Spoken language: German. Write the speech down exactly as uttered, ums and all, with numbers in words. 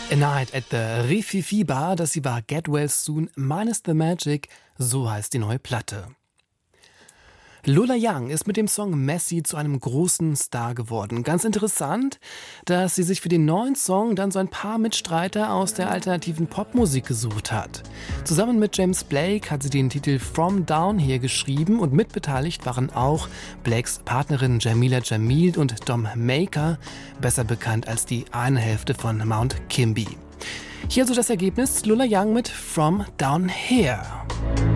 A Night at the Rififi Bar, das sie war Get Well Soon, Minus the Magic, so heißt die neue Platte. Lola Young ist mit dem Song Messy zu einem großen Star geworden. Ganz interessant, dass sie sich für den neuen Song dann so ein paar Mitstreiter aus der alternativen Popmusik gesucht hat. Zusammen mit James Blake hat sie den Titel From Down Here geschrieben und mitbeteiligt waren auch Blakes Partnerin Jamila Jamil und Dom Maker, besser bekannt als die eine Hälfte von Mount Kimby. Hier also das Ergebnis: Lola Young mit From Down Here.